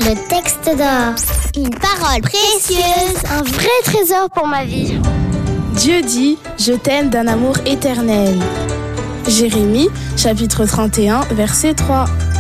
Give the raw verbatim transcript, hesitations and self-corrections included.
Le texte d'or. Une parole précieuse. Un vrai trésor pour ma vie. Dieu dit, je t'aime d'un amour éternel. Jérémie, chapitre trente et un, verset trois.